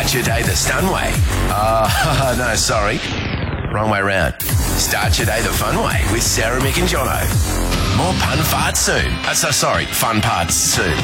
Start your day the stun way. No, sorry. Wrong way round. Start your day the fun way with Sarah, Mick and Jono. More pun farts soon. Sorry, fun parts soon.